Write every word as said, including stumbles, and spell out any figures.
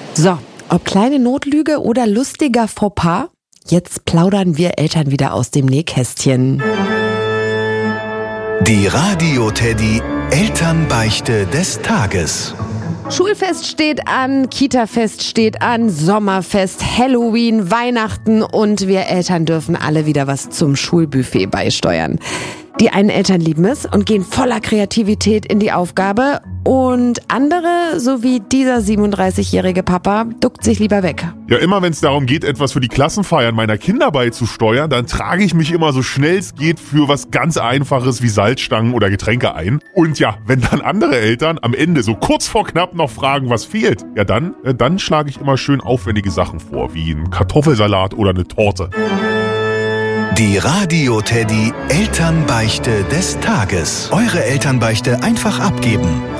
So, ob kleine Notlüge oder lustiger Fauxpas, jetzt plaudern wir Eltern wieder aus dem Nähkästchen. Die Radio-Teddy Elternbeichte des Tages. Schulfest steht an, Kitafest steht an, Sommerfest, Halloween, Weihnachten und wir Eltern dürfen alle wieder was zum Schulbuffet beisteuern. Die einen Eltern lieben es und gehen voller Kreativität in die Aufgabe und andere, so wie dieser siebenunddreißigjährige Papa, duckt sich lieber weg. Ja, immer wenn es darum geht, etwas für die Klassenfeiern meiner Kinder beizusteuern, dann trage ich mich immer so schnell es geht für was ganz Einfaches wie Salzstangen oder Getränke ein. Und ja, wenn dann andere Eltern am Ende so kurz vor knapp noch fragen, was fehlt, ja dann, äh, dann schlage ich immer schön aufwendige Sachen vor, wie ein Kartoffelsalat oder eine Torte. Die Radio-Teddy Elternbeichte des Tages. Eure Elternbeichte einfach abgeben.